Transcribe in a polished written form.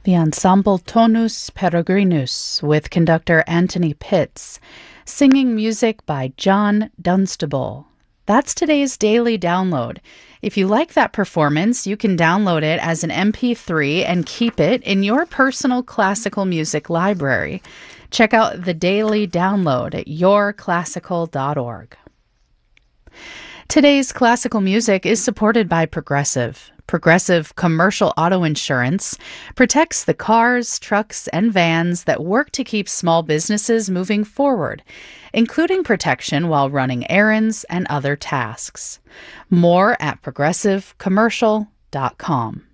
The ensemble Tonus Peregrinus with conductor Anthony Pitts, singing music by John Dunstable. That's today's daily download. If you like that performance, you can download it as an MP3 and keep it in your personal classical music library. Check out the daily download at yourclassical.org. Today's classical music is supported by Progressive. Progressive Commercial Auto Insurance protects the cars, trucks, and vans that work to keep small businesses moving forward, including protection while running errands and other tasks. More at progressivecommercial.com.